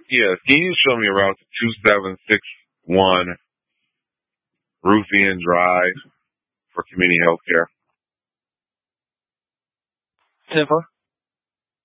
Yeah, can you show me around 2761 Ruthian Drive for community health care? Tampa.